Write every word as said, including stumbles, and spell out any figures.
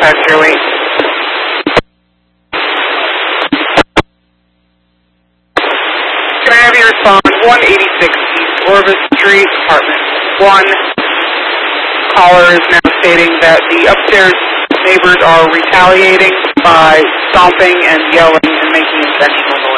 contact zero eight. Can I have you respond one eighty-six East Orvis Street, apartment one. Caller is now stating that the upstairs neighbors are retaliating by stomping and yelling and making intentional noise.